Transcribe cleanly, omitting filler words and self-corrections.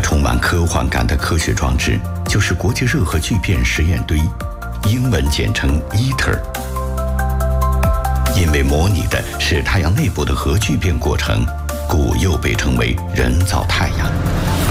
充满科幻感的科学装置就是国际热核聚变实验堆，英文简称 ITER。因为模拟的是太阳内部的核聚变过程，故又被称为人造太阳。